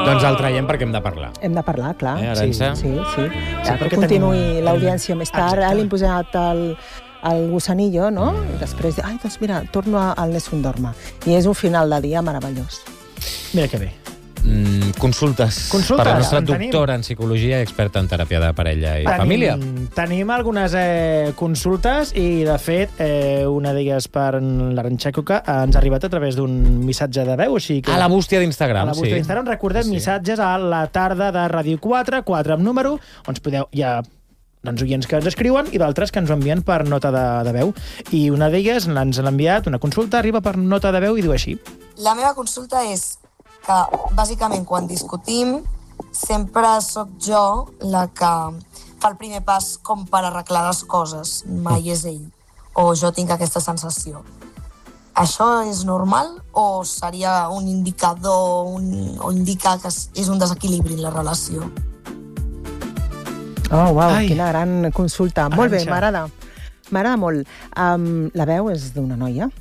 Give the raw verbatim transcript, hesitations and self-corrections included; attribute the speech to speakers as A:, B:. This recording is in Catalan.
A: Doncs el traiem perquè hem de parlar.
B: Hem de parlar, clar.
A: Eh, Arança?
B: Sí, sí. sí.
C: Sí,
B: Ja, que
C: perquè
B: continuï
C: tenim-
B: l'audiència més tard.
C: Exacte.
B: Ara li hem posat el, el gossanillo, no? I després, ai, doncs mira, torno al Nessun Dorma. I és un final de dia meravellós.
C: Mira que bé.
A: Mm, consultes,
C: Consultes,
A: per la nostra
C: en tenim.
A: doctora en psicologia i experta en teràpia de parella i família.
C: Tenim algunes eh, consultes i, de fet, eh, una d'elles per l'Arantxa Coca ens ha arribat a través d'un missatge de veu. O sigui que
A: A la bústia d'Instagram,
C: a la bústia
A: sí.
C: d'Instagram. Recordem,
A: Sí.
C: missatges a la tarda de Ràdio quatre, quatre amb número, on ens podeu... Hi ha doncs, oients que ens escriuen i d'altres que ens ho envien per nota de, de veu. I una d'elles ens l'ha enviat, una consulta, arriba per nota de veu i diu així.
D: La meva consulta és que, bàsicament, quan discutim, sempre sóc jo la que fa el primer pas com per arreglar les coses. Mai és ell. O jo tinc aquesta sensació. Això és normal o seria un indicador un, o indicar que és un desequilibri en la relació?
B: Oh, uau,
C: Ai.
B: quina gran consulta. Molt bé,
C: Arantxa.
B: m'agrada. M'agrada molt. Um, la veu és d'una noia,